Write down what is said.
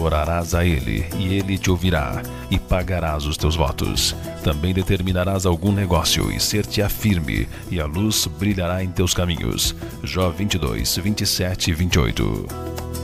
orarás a ele, e ele te ouvirá, e pagarás os teus votos. Também determinarás algum negócio, e ser-te-á firme, e a luz brilhará em teus caminhos. Jó 22, 27 e 28.